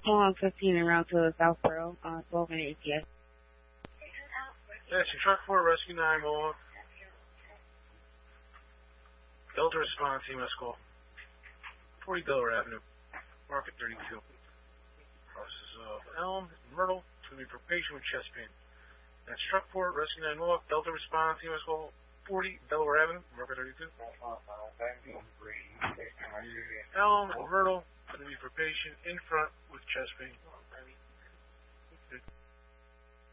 on 15 and route to Southborough, 12 and ATS. Yes, truck 4, rescue 9, Mohawk. Delta response, EMS call. 40 Delaware Avenue, Market 32. Process of Elm, Myrtle, to be for patient with chest pain. That's truck 4, rescue 9, Mohawk. Delta response, EMS call. 40 Delaware Avenue, Market 32. Elm, Myrtle, to be for patient in front with chest pain.